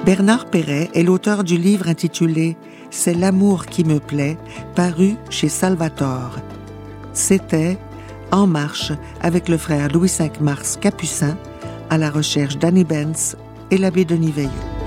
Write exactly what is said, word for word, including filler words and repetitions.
Bernard Perret est l'auteur du livre intitulé « C'est l'amour qui me plaît », paru chez Salvatore. C'était En marche avec le frère Louis cinq Mars Capucin, à la recherche d'Annie Benz et l'abbé Denis Veilleux.